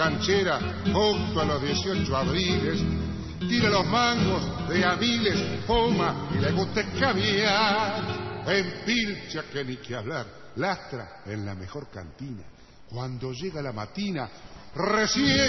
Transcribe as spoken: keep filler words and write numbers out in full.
canchera junto a los dieciocho abriles, tira los mangos de aviles, fuma y le gusta escabiar, empilcha que ni que hablar, lastra en la mejor cantina. Cuando llega la matina, recién